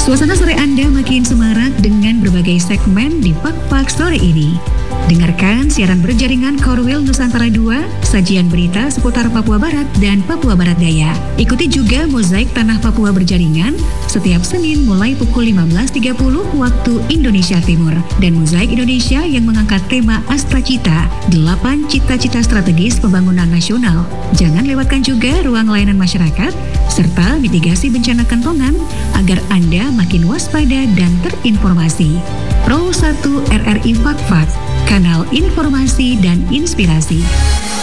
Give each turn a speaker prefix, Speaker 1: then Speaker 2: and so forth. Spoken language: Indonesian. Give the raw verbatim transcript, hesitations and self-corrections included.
Speaker 1: Suasana sore Anda makin semarak dengan berbagai segmen di Pak-Pak Sore ini. Dengarkan siaran berjaringan Korwil Nusantara dua, sajian berita seputar Papua Barat dan Papua Barat Daya. Ikuti juga Mozaik Tanah Papua berjaringan setiap Senin mulai pukul lima belas tiga puluh waktu Indonesia Timur. Dan Mozaik Indonesia yang mengangkat tema Astra Cita, delapan cita-cita strategis pembangunan nasional. Jangan lewatkan juga ruang layanan masyarakat, serta mitigasi bencana kentongan agar Anda makin waspada dan terinformasi. Pro satu R R I Pak-Pak, kanal informasi dan inspirasi.